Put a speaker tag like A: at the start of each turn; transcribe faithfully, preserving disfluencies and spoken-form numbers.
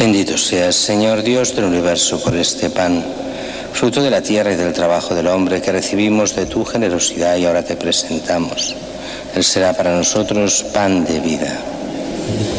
A: Bendito seas, Señor Dios del universo, por este pan, fruto de la tierra y del trabajo del hombre, que recibimos de tu generosidad y ahora te presentamos. Él será para nosotros pan de vida.